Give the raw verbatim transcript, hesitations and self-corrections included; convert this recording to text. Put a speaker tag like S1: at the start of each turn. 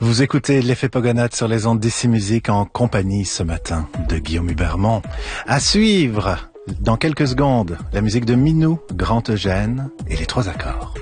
S1: Vous écoutez l'effet Pogonade sur les ondes d'Ici Musique en compagnie ce matin de Guillaume Hubermont. À suivre, dans quelques secondes, la musique de Minou, Grand Eugène et les trois accords.